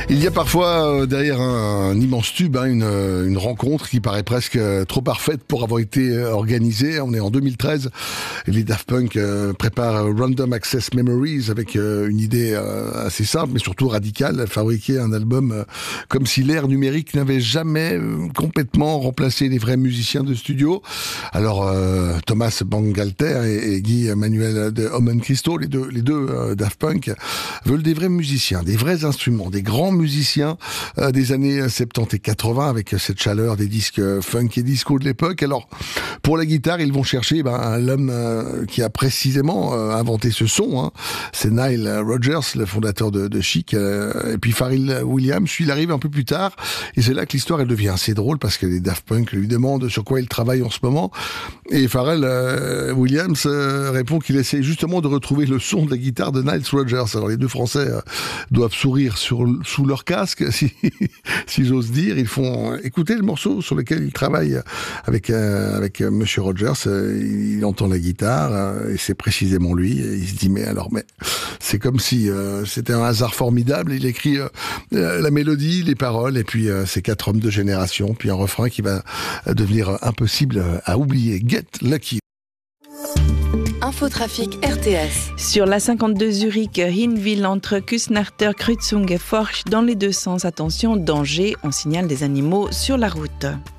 Il y a parfois derrière un immense tube, une rencontre qui paraît presque trop parfaite pour avoir été organisée. On est en 2013 et les Daft Punk préparent Random Access Memories avec une idée assez simple mais surtout radicale, fabriquer un album comme si l'ère numérique n'avait jamais complètement remplacé les vrais musiciens de studio. Alors Thomas Bangalter et Guy Manuel de Homem Christo, les deux Daft Punk veulent des vrais musiciens, des vrais instruments, des grands musiciens des années 70 et 80 avec cette chaleur des disques funk et disco de l'époque. Alors pour la guitare, ils vont chercher l'homme qui a précisément inventé ce son. C'est Nile Rodgers, le fondateur de Chic, et puis Pharrell Williams. Il arrive un peu plus tard et c'est là que l'histoire elle devient assez drôle parce que les Daft Punk lui demandent sur quoi il travaille en ce moment et Pharrell Williams répond qu'il essaie justement de retrouver le son de la guitare de Nile Rodgers. Alors les deux Français doivent sourire sous leur casque, si j'ose dire. Ils font écouter le morceau sur lequel il travaille avec Monsieur Rogers. Il entend la guitare et c'est précisément lui. Et il se dit mais c'est comme si c'était un hasard formidable. Il écrit la mélodie, les paroles et puis ces quatre hommes de génération, puis un refrain qui va devenir impossible à oublier. Get Lucky. Infotrafic RTS. Sur la 52 Zurich-Hinwil entre Küsnachter Kreuzung et Forch, dans les deux sens, attention, danger, on signale des animaux sur la route.